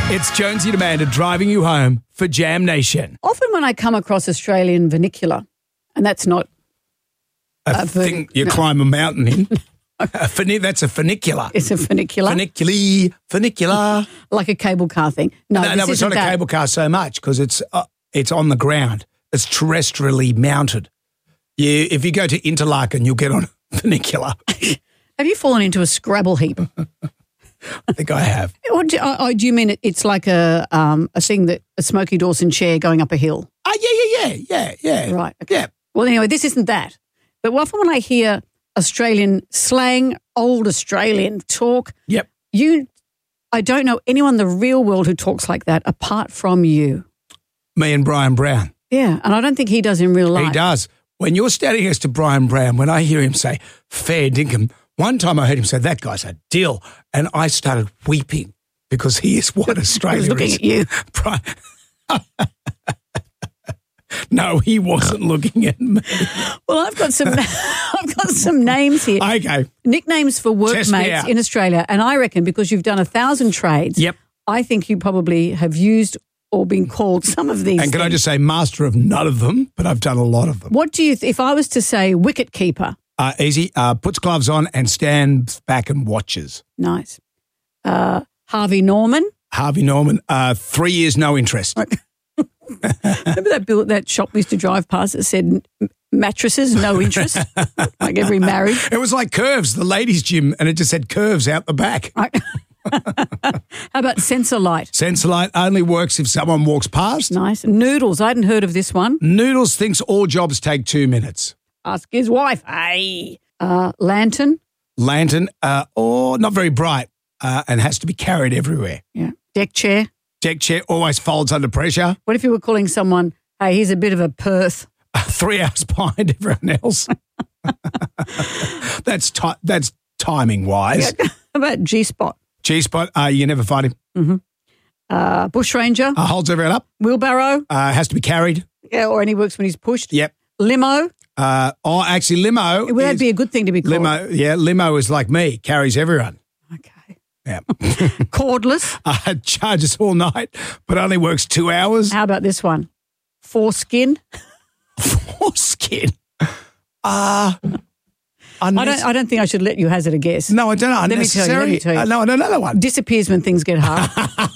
It's Jonesy and Amanda driving you home for Jam Nation. Often when I come across Australian vernacular, and that's not A thing you climb a mountain in. That's a funicular. It's a funicular. Funicular. Like a cable car thing. No, It's not a cable car so much because it's on the ground. It's terrestrially mounted. If you go to Interlaken, you'll get on a funicular. Have you fallen into a Scrabble heap? I think I have. Or do you mean it's like a thing that a Smokey Dawson chair going up a hill? Yeah. Right. Okay. Yeah. Well, anyway, this isn't that. But often when I hear Australian slang, old Australian talk, Yep. I don't know anyone in the real world who talks like that apart from you. Me and Brian Brown. Yeah, and I don't think he does in real life. He does. When you're standing next to Brian Brown, when I hear him say, fair dinkum, one time I heard him say, that guy's a dill. And I started weeping because he is what Australia is. Looking at you. Brian. No, he wasn't looking at me. Well, I've got some names here. Okay. Nicknames for workmates in Australia. And I reckon because you've done 1,000 trades, Yep. I think you probably have used or been called some of these And can I things. just say, master of none of them, but I've done a lot of them. What do you, if I was to say wicket keeper? Easy. Puts gloves on and stands back and watches. Nice. Harvey Norman. Harvey Norman, 3 years, no interest. Remember that shop we used to drive past that said mattresses, no interest, like every marriage? It was like Curves, the ladies' gym, and it just said Curves out the back. How about Sensor Light? Sensor light only works if someone walks past. Nice. Noodles. I hadn't heard of this one. Noodles thinks all jobs take 2 minutes. Ask his wife. Hey. Lantern. Lantern, not very bright and has to be carried everywhere. Yeah. Deck chair. Deck chair always folds under pressure. What if you were calling someone, hey, he's a bit of a Perth? 3 hours behind everyone else. That's timing wise. How about G-Spot? G-Spot, you never find him. Mm-hmm. Bushranger. Holds everyone up. Wheelbarrow. Has to be carried. Yeah, or only works when he's pushed. Yep. Limo. Actually, limo. Would that be a good thing to be called? Limo is like me, carries everyone. Okay. Yeah. Cordless. Charges all night, but only works 2 hours. How about this one? Foreskin. Foreskin. I don't think I should let you hazard a guess. No, I don't know. Let me tell you. No, I don't know that one. Disappears when things get hard.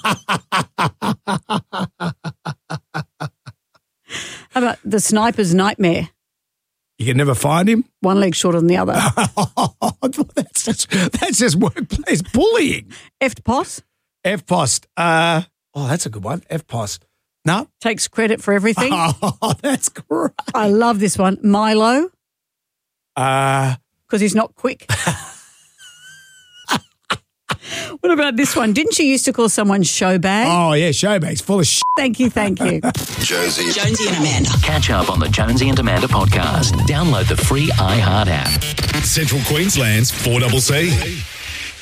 How about the sniper's nightmare? You can never find him. One leg shorter than the other. That's just workplace bullying. FPOS. FPOS. That's a good one. FPOS. No. Takes credit for everything. Oh, that's great. I love this one. Milo. Because he's not quick. What about this one? Didn't you used to call someone showbag? Oh, yeah, showbag's full of shit. Thank you. Jonesy and Amanda. Catch up on the Jonesy and Amanda podcast. Download the free iHeart app. Central Queensland's 4CC.